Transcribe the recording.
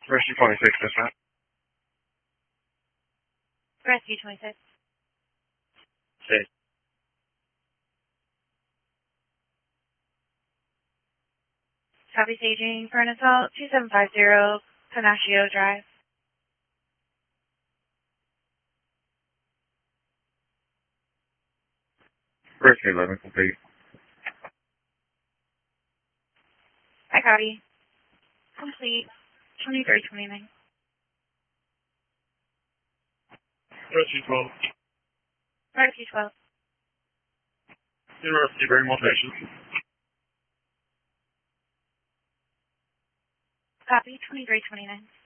Rescue 26, dispatch. Rescue 26. State. Copy staging for an assault 2750 Panaccio Drive. Rescue 11, complete. I copy. Complete. 2329. Rescue 12. Rescue 12. Rescue, bring more patients. Copy. 2329.